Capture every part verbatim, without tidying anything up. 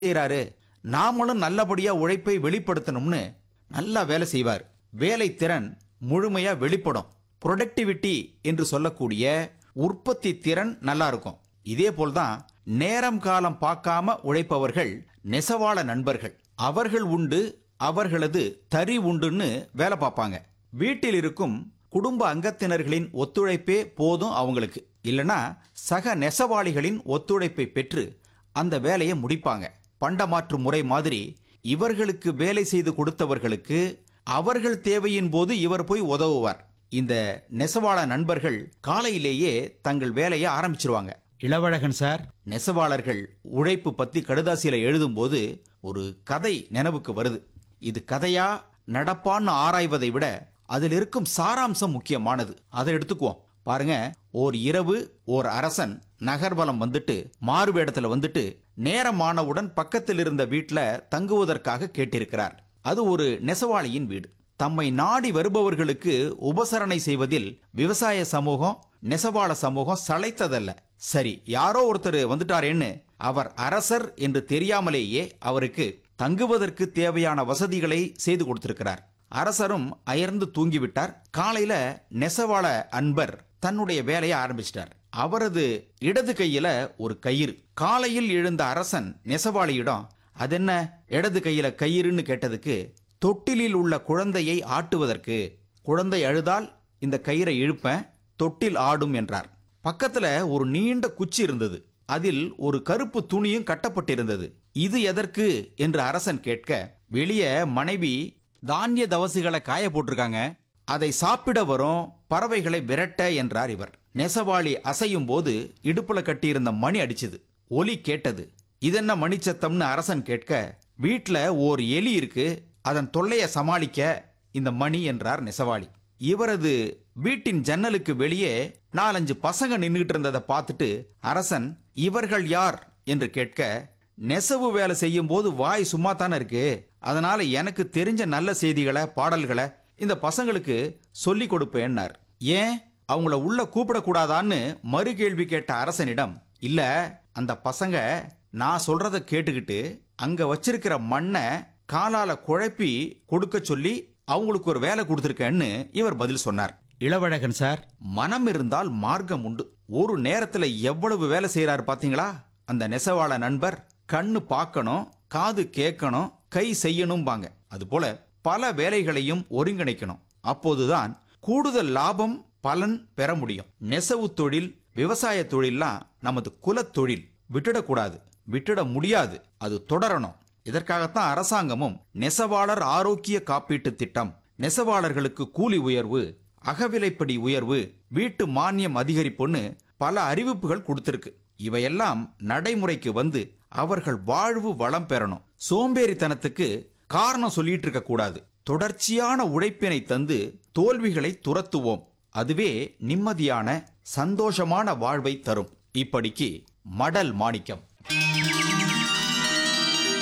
செய்றாரு, நாமளும் நல்லபடியா உழைப்பை வெளிப்படுத்தணும்னு நல்லா வேலை செய்வார். வேலை திறன் முழுமையா வெளிப்படும். ப்ரொடக்டிவிட்டி என்று சொல்லக்கூடிய உற்பத்தி திறன் நல்லா இருக்கும். இதே போல்தான் நேரம் காலம் பார்க்காம உழைப்பவர்கள் நெசவாள நண்பர்கள். அவர்கள் உண்டு, அவர்களது தறி உண்டுன்னு வேலை பார்ப்பாங்க. வீட்டில் இருக்கும் குடும்ப அங்கத்தினர்களின் ஒத்துழைப்பே போதும் அவங்களுக்கு. இல்லனா சக நெசவாளிகளின் ஒத்துழைப்பை பெற்று அந்த வேலையை முடிப்பாங்க. பண்டமாற்று முறை மாதிரி இவர்களுக்கு வேலை செய்து கொடுத்தவர்களுக்கு அவர்கள் தேவையின் போது இவர் போய் உதவுவார். இந்த நெசவாள நண்பர்கள் காலையிலேயே தங்கள் வேலையை ஆரம்பிச்சிருவாங்க. இளவழகன் சார், நெசவாளர்கள் உழைப்பு பத்தி கடுதாசியில எழுதும் போது ஒரு கதை நினைவுக்கு வருது. இது கதையா நடப்பான்னு ஆராய்வதை விட அதில் இருக்கும் சாராம்சம் முக்கியமானது. அதை எடுத்துக்குவோம். பாருங்க, ஓர் இரவு ஓர் அரசன் நகர்வலம் வந்துட்டு மாறுவேடத்துல வந்துட்டு நேரமானவுடன் பக்கத்தில் இருந்த வீட்டுல தங்குவதற்காக கேட்டிருக்கிறார். அது ஒரு நெசவாளியின் வீடு. தம்மை நாடி வருபவர்களுக்கு உபசரணை செய்வதில் விவசாய சமூகம் நெசவாள சமூகம் சளைத்ததல்ல. சரி, யாரோ ஒருத்தர் வந்துட்டாரேன்னு அவர் அரசர் என்று தெரியாமலேயே அவருக்கு தங்குவதற்கு தேவையான வசதிகளை செய்து கொடுத்திருக்கிறார். அரசரும் அயர்ந்து தூங்கிவிட்டார். காலையில நெசவாள அன்பர் தன்னுடைய வேலையை ஆரம்பிச்சிட்டார். அவரது இடது கையில ஒரு கயிறு. காலையில் எழுந்த அரசன் நெசவாளியிடம், அதென்ன இடது கையில கயிறுன்னு கேட்டதுக்கு, தொட்டிலில் உள்ள குழந்தையை ஆட்டுவதற்கு. குழந்தை அழுதால் இந்த கயிறை இழுப்பேன், தொட்டில் ஆடும் என்றார். பக்கத்துல ஒரு நீண்ட குச்சி இருந்தது. அதில் ஒரு கருப்பு துணியும் கட்டப்பட்டிருந்தது. இது எதற்கு என்று அரசன் கேட்க, வெளியே மனைவி தானிய தவசுகளை காய போட்டிருக்காங்க, அதை சாப்பிட வரும் பறவைகளை விரட்ட என்றார் இவர். நெசவாளி அசையும் போது இடுப்புல கட்டியிருந்த மணி அடிச்சது. ஒலி கேட்டது. இதென்ன மணிச்சத்தம்னு அரசன் கேட்க, வீட்டுல ஓர் எலி இருக்கு, அதன் தொல்லையை சமாளிக்க இந்த மணி என்றார் நெசவாளி. இவரது வீட்டின் ஜன்னலுக்கு வெளியே நாலஞ்சு பசங்க நின்றுட்டு இருந்ததை பார்த்துட்டு அரசன், இவர்கள் யார் என்று கேட்க, நெசவு வேலை செய்யும் போது வாய் சும்மா தானே இருக்கு, அதனால எனக்கு தெரிஞ்ச நல்ல செய்திகளை பாடல்களை இந்த பசங்களுக்கு சொல்லி கொடுப்பேன்னார். ஏன் அவங்கள உள்ள கூப்பிடக்கூடாதான்னு மறு கேள்வி கேட்ட அரசனிடம், இல்ல அந்த பசங்க நான் சொல்றத கேட்டுக்கிட்டு அங்க வச்சிருக்கிற மண்ணை காலால குழப்பி கொடுக்க சொல்லி அவங்களுக்கு ஒரு வேலை கொடுத்திருக்கேன்னு இவர் பதில் சொன்னார். இளவழகன் சார், மனம் இருந்தால் மார்க்கம் உண்டு. ஒரு நேரத்துல எவ்வளவு வேலை செய்யறாரு பாத்தீங்களா அந்த நெசவாள நண்பர். கண்ணு பார்க்கணும், காது கேட்கணும், கை செய்யணும் பாங்க. அதுபோல பல வேலைகளையும் ஒருங்கிணைக்கணும். அப்போதுதான் கூடுதல் லாபம் பலன் பெற முடியும். நெசவு தொழில், விவசாய தொழில்லாம் நமது குலத் தொழில். விட்டுடக்கூடாது, விட்டுட முடியாது, அது தொடரணும். இதற்காகத்தான் அரசாங்கமும் நெசவாளர் ஆரோக்கிய காப்பீட்டு திட்டம், நெசவாளர்களுக்கு கூலி உயர்வு, அகவிலைப்படி உயர்வு, வீட்டு மானியம் அதிகரிப்புன்னு பல அறிவிப்புகள் கொடுத்திருக்கு. இவையெல்லாம் நடைமுறைக்கு வந்து அவர்கள் வாழ்வு வளம் பெறணும். சோம்பேறித்தனத்துக்கு காரணம் சொல்லிட்டு இருக்க கூடாது. தொடர்ச்சியான உழைப்பினை தந்து தோல்விகளை துரத்துவோம். அதுவே நிம்மதியான சந்தோஷமான வாழ்வை தரும். இப்படிக்கு மடல் மாணிக்கம்.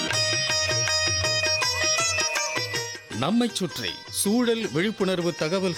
நம்மைச் சுற்றி சூழல் விழிப்புணர்வு தகவல்கள்